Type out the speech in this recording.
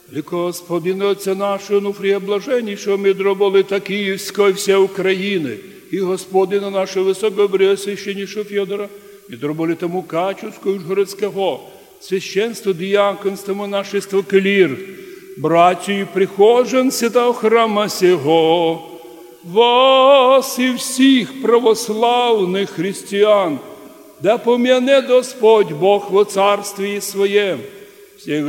Господина Отця нашого, Онуфрія Блаженнішого, митрополита Київського і вся України, і Господина нашого Високопреосвященнішого Фьодора, митрополита Мукачівського і Ужгородського, священство, діяконство, монашество, клір, братю і прихожан святого храма сего, вас і всіх православних християн, да пом'яне Господь Бог во царстві Своєм, всіх